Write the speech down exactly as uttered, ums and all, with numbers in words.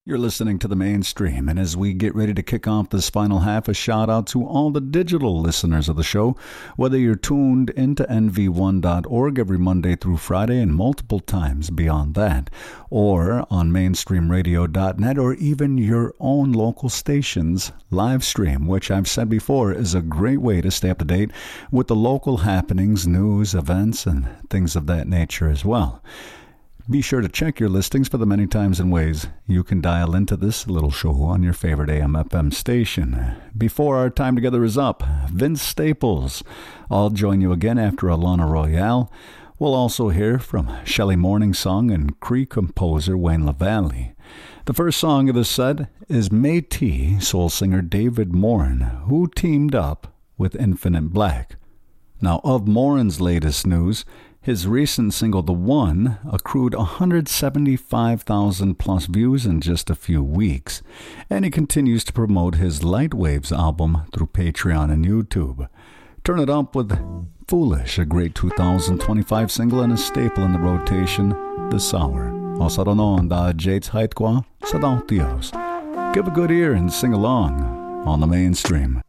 You're listening to The Mainstream, and as we get ready to kick off this final half, a shout out to all the digital listeners of the show. Whether you're tuned into N V one dot org every Monday through Friday and multiple times beyond that, or on mainstream radio dot net, or even your own local station's live stream, which I've said before is a great way to stay up to date with the local happenings, news, events, and things of that nature as well. Be sure to check your listings for the many times and ways you can dial into this little show on your favorite A M F M station. Before our time together is up, Vince Staples. I'll join you again after Alana Royale. We'll also hear from Shelley Morningsong and Cree composer Wayne LaValle. The first song of the set is Métis soul singer David Morin, who teamed up with Infinite Black. Now, of Morin's latest news, his recent single, The One, accrued one hundred seventy-five thousand plus views in just a few weeks, and he continues to promote his Light Waves album through Patreon and YouTube. Turn it up with Foolish, a great two thousand twenty-five single and a staple in the rotation this hour. Also don't know the Jade's Height Qua, Sadal Theos. Give a good ear and sing along on The Mainstream.